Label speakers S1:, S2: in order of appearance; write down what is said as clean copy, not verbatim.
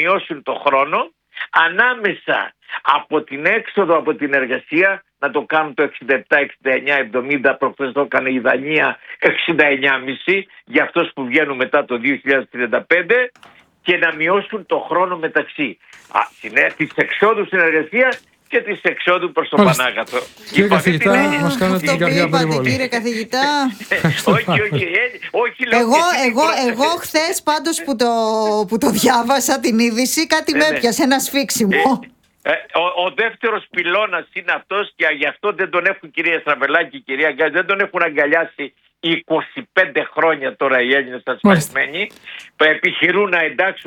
S1: μειώσουν το χρόνο ανάμεσα από την έξοδο από την εργασία, να το κάνουν το 67, 69, 70, προχθές το έκανε η Δανία 69,5 για αυτούς που βγαίνουν μετά το 2035, και να μειώσουν το χρόνο μεταξύ της εξόδου στην εργασία και της εξόδου προς τον Πανάγαθο.
S2: Κύριε καθηγητά, μας κάνετε την καρδιά πολύ.
S3: Κύριε καθηγητά.
S1: Όχι.
S3: Εγώ χθες πάντως που το διάβασα την είδηση, κάτι με έπιασε, ένα σφίξιμο.
S1: Ο δεύτερος πυλώνας είναι αυτός, και γι' αυτό δεν τον έχουν, κυρία Στραβελάκη, κυρία Γκάζη, δεν τον έχουν αγκαλιάσει 25 χρόνια τώρα οι Έλληνες ασφαλισμένοι, που επιχειρούν να εντάξουν